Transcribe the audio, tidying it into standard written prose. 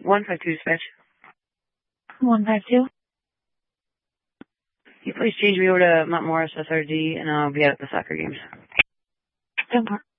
152 dispatch. 152. You please change me over to Mount Morris SRD, and I'll be out at the soccer games. 10-4.